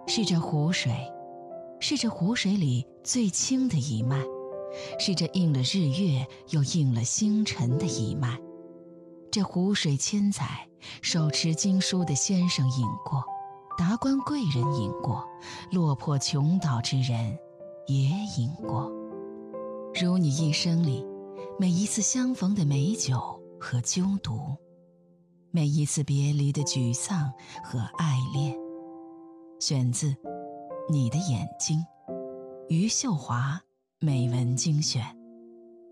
是这湖水，是这湖水里最清的一脉，是这映了日月又映了星辰的一脉。这湖水千载，手持经书的先生饮过，达官贵人饮过，落魄穷岛之人也饮过。如你一生里每一次相逢的美酒和纠毒，每一次别离的沮丧和爱恋。选自《你的眼睛》，余秀华美文精选。